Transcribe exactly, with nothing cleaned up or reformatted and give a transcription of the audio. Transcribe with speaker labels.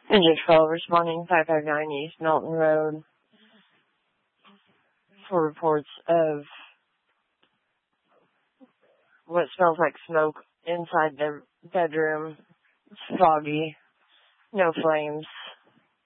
Speaker 1: Engine twelve responding five five nine East Milton Road for reports of what smells like smoke inside the bedroom. It's foggy. No flames.